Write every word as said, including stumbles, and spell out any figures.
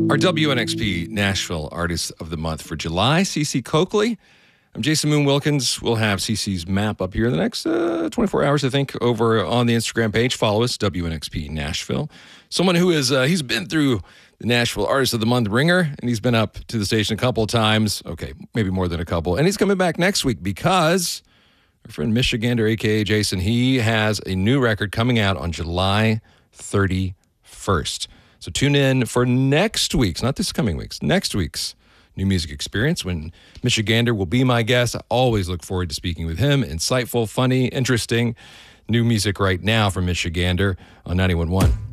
Our W N X P Nashville Artist of the Month for July, Cece Coakley. I'm Jason Moon Wilkins. We'll have Cece's map up here in the next uh, twenty-four hours, I think, over on the Instagram page. Follow us, W N X P Nashville. Someone who is, uh, he's been through the Nashville Artist of the Month ringer, and he's been up to the station a couple of times. Okay, maybe more than a couple. And he's coming back next week because our friend Michigander, a k a. Jason, he has a new record coming out on July thirty-first. So tune in for next week's, not this coming week's, next week's New Music Experience when Michigander will be my guest. I always look forward to speaking with him. Insightful, funny, interesting. New music right now from Michigander on ninety-one point one.